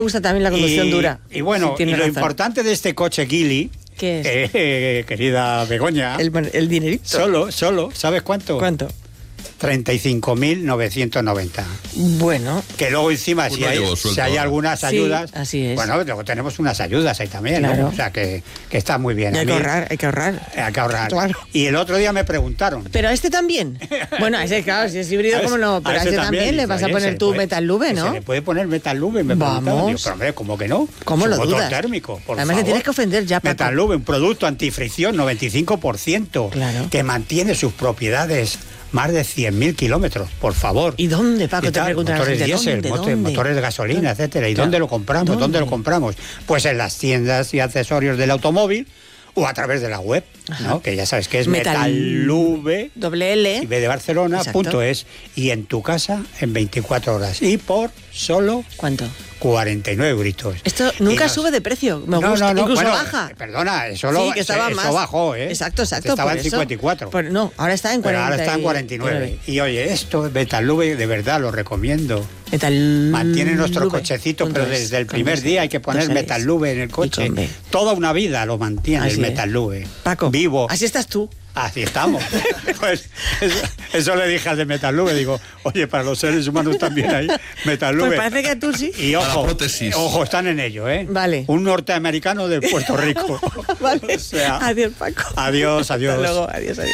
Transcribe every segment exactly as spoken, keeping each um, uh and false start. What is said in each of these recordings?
Me gusta también la conducción y, dura. Y bueno, sí, y lo razón. importante de este coche Geely, ¿qué es? Eh, eh, querida Begoña, El, el dinerito. Solo, solo, ¿sabes cuánto? ¿Cuánto? treinta y cinco mil novecientos noventa. Bueno. Que luego encima, Pues si, no hay, llevo si suelto hay ahora. algunas ayudas... Sí, así es. Bueno, luego tenemos unas ayudas ahí también, Claro. ¿no? O sea, que, que está muy bien. Y hay A que mí- ahorrar, hay que ahorrar. Hay que ahorrar. Claro. Y el otro día me preguntaron... Pero a este también. Bueno, a ese, claro, si es híbrido, A ¿cómo ese- no? a Pero a ese ese también, también, le dice, vas a oye, se poner le tu puede- Metal Lube, ¿Se ¿no? le puede poner Metal Lube? Me Vamos. preguntaban. Digo, pero hombre, ¿cómo que no? ¿Cómo Es lo un motor dudas? térmico, por Además, favor. te tienes que ofender ya, Paco. Metal Lube, un producto antifricción, noventa y cinco por ciento. Claro. Que mantiene sus propiedades más de cien mil kilómetros, por favor. ¿Y dónde, Paco? Y Te tal, preguntan la motores gente, diésel, ¿dónde, moto- dónde? motores de gasolina, etcétera. ¿Y Claro. dónde lo compramos? ¿Dónde? ¿Dónde? lo compramos? Pues en las tiendas y accesorios del automóvil o a través de la web, ¿no? Que ya sabes que es Metal- Metallube Doble L. y B de Barcelona, Exacto. punto es, y en tu casa en veinticuatro horas. Y por solo ¿Cuánto? cuarenta y nueve euritos. Esto Y nunca nos- sube de precio. Me No, gusta. no, no, Incluso bueno, baja. eh, Perdona, eso, lo, Sí, que estaba eso más. bajó, ¿eh? Exacto, exacto. Estaba por en eso. cincuenta y cuatro. Por- no, ahora está en Pero cuarenta. ahora está en cuarenta y nueve. Y oye, esto, Metallube, de verdad, lo recomiendo. Metal Mantiene nuestro Lube. cochecito, Punto pero es, desde el con primer dos- día hay que poner dos Ls. Metallube en el Y coche. con B. Toda una vida lo mantiene Así el es. Metallube. Paco, Vivo. así estás tú. Así estamos. Pues eso, eso le dije al de Metallube, digo, oye, para los seres humanos también hay Metallube. Pues parece que tú sí. Y Para ojo, prótesis. ojo, están en ello, ¿eh? Vale. Un norteamericano de Puerto Rico. Vale. O sea, Adiós, Paco. adiós, adiós. Hasta luego, adiós, adiós.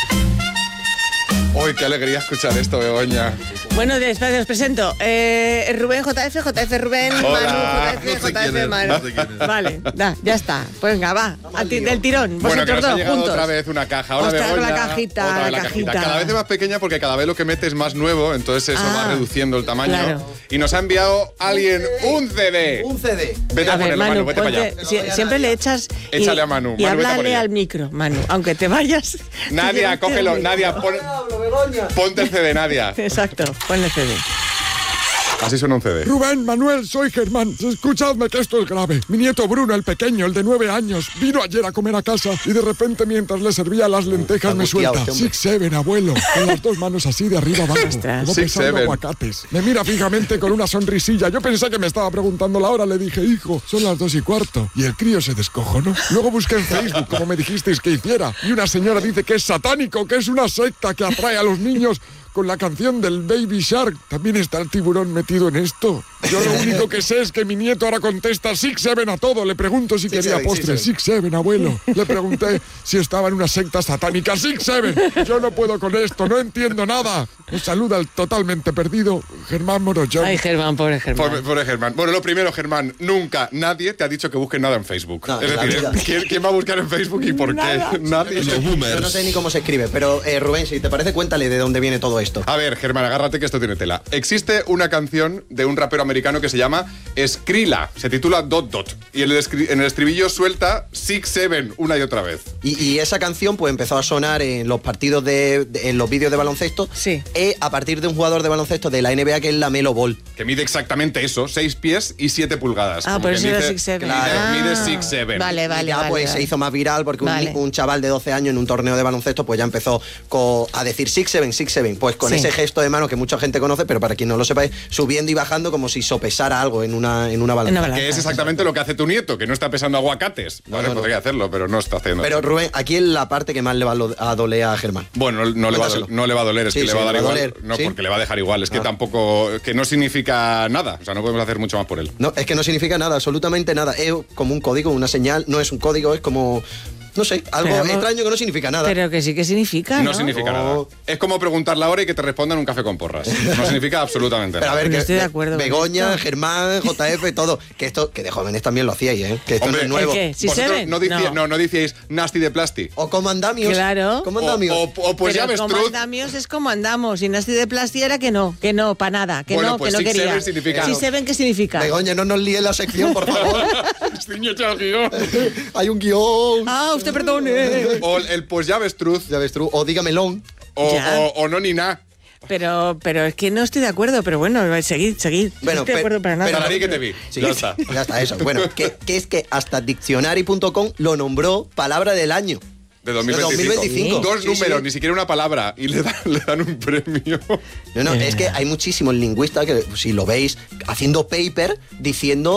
Uy, qué alegría escuchar esto, Begoña. Bueno, espera, os presento. Eh, Rubén J F, J F Rubén, Hola. Manu, No J F, sé J quién F es, Manu. no sé quién es. Vale, da, ya está. Pues venga, va. A ti, del tirón. Bueno, que Vosotros nos ha dos llegado juntos. otra vez una caja. Ahora Ostras, Begoña, la cajita, otra vez la cajita. Cada vez es más pequeña porque cada vez lo que mete es más nuevo, entonces eso Ah, va reduciendo el tamaño. claro. Y nos ha enviado alguien un C D. Un C D. Vete a, A ver, ponerlo, Manu, Manu, vete para ponte- allá. si- siempre le echas y, Échale a Manu. y Manu, vete a por háblale ella. al micro, Manu, aunque te vayas. Nadia, Llévate cógelo. el Nadia, micro. pon- ponte el C D, Nadia. Exacto, ponle C D. Así suena un C D. Rubén, Manuel, soy Germán. Escuchadme que esto es grave. Mi nieto Bruno, el pequeño, el de nueve años, vino ayer a comer a casa y de repente mientras le servía las lentejas me angustiado suelta. este hombre. Six Seven, abuelo, con las dos manos así de arriba abajo, Ostras. como Six pesando Seven. aguacates. Me mira fijamente con una sonrisilla. Yo pensé que me estaba preguntando la hora. Le dije, hijo, son las dos y cuarto. Y el crío se descojonó. Luego busqué en Facebook, como me dijisteis que hiciera. Y una señora dice que es satánico, que es una secta que atrae a los niños con la canción del Baby Shark. ¿También está el tiburón metido en esto? Yo lo único que sé es que mi nieto ahora contesta Six Seven a todo. Le pregunto si Six quería Seven, postre. Six Six Seven, abuelo. Le pregunté si estaba en una secta satánica. Six Seven. Yo no puedo con esto, no entiendo nada. Me saluda el totalmente perdido Germán Morochón. Ay, Germán, pobre Germán. Pobre, pobre Germán. Bueno, lo primero, Germán, nunca nadie te ha dicho que busques nada en Facebook. No, es en la decir, vida. ¿quién, quién va a buscar en Facebook y por qué? Nadie. Yo Los no boomers. sé ni cómo se escribe, pero eh, Rubén, si te parece, cuéntale de dónde viene todo esto. A ver, Germán, agárrate que esto tiene tela. Existe una canción de un rapero americano que se llama Skrilla. Se titula Dot Dot. Y en el, escri- en el estribillo suelta Six Seven una y otra vez. Y, y esa canción pues empezó a sonar en los partidos de, de- en los vídeos de baloncesto. Sí. eh, a partir de un jugador de baloncesto de la N B A que es la Melo Ball. Que mide exactamente eso, seis pies y siete pulgadas. Ah, Como por quien eso era dice, Six Seven. Mide, Ah, mide Six Seven. Vale, vale, y ya vale. pues vale. se hizo más viral porque un, Vale. un chaval de doce años en un torneo de baloncesto pues ya empezó co- a decir Six Seven, Six Seven. Pues con Sí. ese gesto de mano que mucha gente conoce, pero para quien no lo sepáis, subiendo y bajando como si sopesara algo en una, en una balanza. En una balanza. Que es exactamente lo que hace tu nieto, que no está pesando aguacates. Vale, no, no. podría hacerlo, pero no está haciendo. Pero Rubén, aquí es la parte que más le va a lo- a doler a Germán. Bueno, no, no le va a, Cuéntaselo. no le va a doler, es Sí, que le sí, va a dar le va a igual. doler. No, ¿Sí? porque le va a dejar igual. Es que Ah. tampoco. Que no significa nada. O sea, no podemos hacer mucho más por él. No, es que no significa nada, absolutamente nada. Es como un código, una señal, no es un código, es como, no sé, algo Pero- extraño que no significa nada. Pero que sí que significa, No, ¿no? significa Oh. nada. Es como preguntar la hora y que te respondan un café con porras. No significa absolutamente Pero a nada. ver, No que estoy de Be- acuerdo con Begoña, esto. Germán, J F, todo. Que esto, que de jóvenes también lo hacíais, ¿eh? Que esto Hombre, no es nuevo. ¿El qué? ¿Six Vosotros Seven? no, decía- No. no, no decíais nasty de plasti. O como andamios. Claro. ¿Cómo O, andamios? o- o pues ya Pero ves, como Truz. andamios es como andamos. Y Nasty de Plasti era que no, que no, para nada, que Bueno, no, pues que no Six quería. Seven significa- Six Seven, ¿qué significa? Begoña, no nos líe la sección, por favor. Niño, ya el guión. Hay un guión. Ah, usted perdone. O el, el pues ya ves, Truz. Ya ves tú. O dígamelón. O, Ya. o, o no ni nada. Pero, pero es que no estoy de acuerdo, pero bueno, seguid, seguid. Bueno, no estoy de pe- acuerdo para nada. pero- Tararí que te vi. Sí, Ya está. Ya está, eso. Bueno, que, que es que hasta diccionary punto com lo nombró palabra del año. De dos mil veinticinco. De dos mil veinticinco. Dos Sí, números, sí. ni siquiera una palabra, y le dan, le dan un premio. No, no, es que hay muchísimos lingüistas que, si lo veis, haciendo paper diciendo